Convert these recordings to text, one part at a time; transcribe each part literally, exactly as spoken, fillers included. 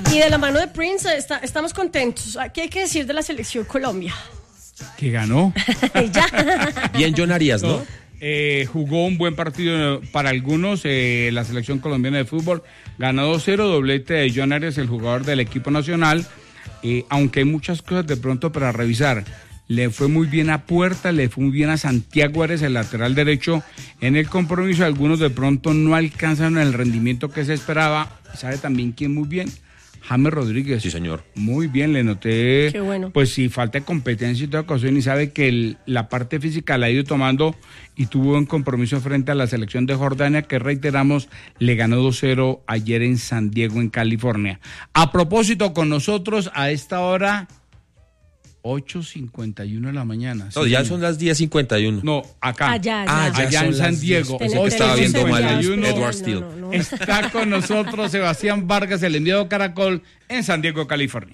Y de la mano de Prince está, estamos contentos. ¿Qué hay que decir de la selección Colombia? Que ganó. Ya. Bien John Arias, ¿no? No, eh, jugó un buen partido para algunos. Eh, la selección colombiana de fútbol ganó dos cero, doblete de John Arias, el jugador del equipo nacional. Eh, aunque hay muchas cosas de pronto para revisar. Le fue muy bien a Puerta, le fue muy bien a Santiago Arias, el lateral derecho, en el compromiso. Algunos de pronto no alcanzan el rendimiento que se esperaba. ¿Sabe también quién muy bien? James Rodríguez. Sí, señor. Muy bien, le noté. Qué bueno. Pues sí, falta de competencia y toda ocasión, y sabe que el, la parte física la ha ido tomando y tuvo un compromiso frente a la selección de Jordania, que reiteramos, le ganó dos cero ayer en San Diego, en California. A propósito, con nosotros a esta hora, ocho cincuenta y uno de la mañana. No, sí, ya señor. son las diez cincuenta y uno. No, acá. Allá, Ah, allá. ya Allá son en San las Diego. diez. Tenemos Estaba viendo mal. especial. Edward Steele. No, no, no. Está con nosotros Sebastián Vargas, el enviado Caracol, en San Diego, California.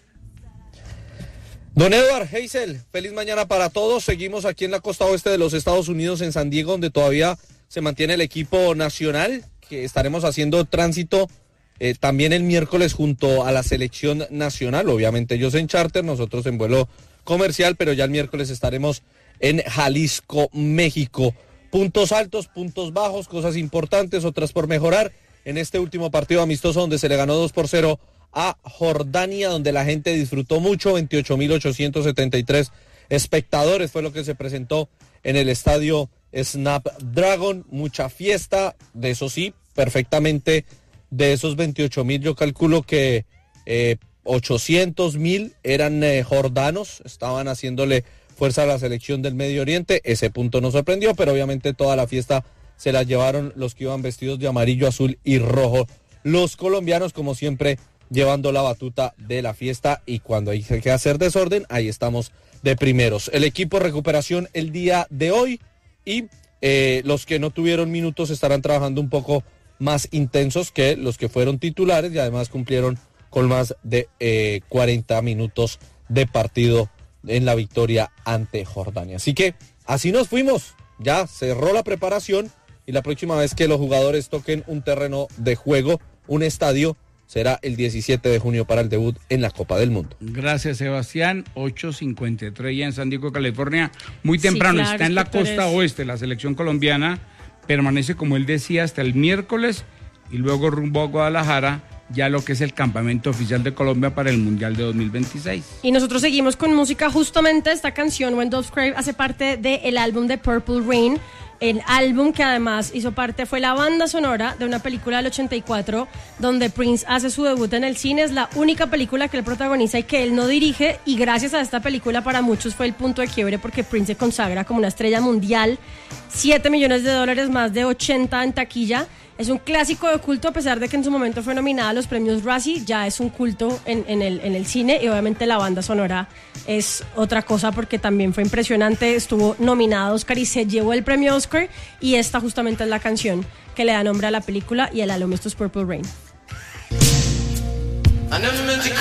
Don Edward, Hazel, feliz mañana para todos. Seguimos aquí en la costa oeste de los Estados Unidos, en San Diego, donde todavía se mantiene el equipo nacional, que estaremos haciendo tránsito eh, también el miércoles junto a la selección nacional. Obviamente ellos en charter, nosotros en vuelo comercial, pero ya el miércoles estaremos en Jalisco, México. Puntos altos, puntos bajos, cosas importantes, otras por mejorar. En este último partido amistoso donde se le ganó dos por cero a Jordania, donde la gente disfrutó mucho, veintiocho mil ochocientos setenta y tres espectadores fue lo que se presentó en el estadio Snapdragon, mucha fiesta, de eso sí, perfectamente, de esos veintiocho mil yo calculo que eh, ochocientos mil eran eh, jordanos, estaban haciéndole fuerza a la selección del Medio Oriente. Ese punto nos sorprendió, pero obviamente toda la fiesta se la llevaron los que iban vestidos de amarillo, azul y rojo. Los colombianos, como siempre, llevando la batuta de la fiesta, y cuando hay que hacer desorden, ahí estamos de primeros. El equipo recuperación el día de hoy, y eh, los que no tuvieron minutos estarán trabajando un poco más intensos que los que fueron titulares, y además cumplieron con más de eh, cuarenta minutos de partido en la victoria ante Jordania. Así que así nos fuimos, ya cerró la preparación, y la próxima vez que los jugadores toquen un terreno de juego, un estadio, será el diecisiete de junio para el debut en la Copa del Mundo. Gracias, Sebastián. ocho cincuenta y tres ya en San Diego, California. Muy temprano, Sí, claro, está en la inspectores. costa oeste. La selección colombiana permanece, como él decía, hasta el miércoles, y luego rumbo a Guadalajara, ya lo que es el campamento oficial de Colombia para el Mundial de dos mil veintiséis. Y nosotros seguimos con música. Justamente esta canción, When Doves Cry, hace parte del álbum de Purple Rain. El álbum que además hizo parte, fue la banda sonora de una película del ochenta y cuatro, donde Prince hace su debut en el cine. Es la única película que él protagoniza y que él no dirige, y gracias a esta película para muchos fue el punto de quiebre, porque Prince se consagra como una estrella mundial. siete millones de dólares, más de ochenta en taquilla. Es un clásico de culto, a pesar de que en su momento fue nominada a los premios Razzie. Ya es un culto en, en, el, en el cine, y obviamente la banda sonora es otra cosa, porque también fue impresionante. Estuvo nominada a Oscar y se llevó el premio Oscar, y esta justamente es la canción que le da nombre a la película y el álbum. Esto es Purple Rain.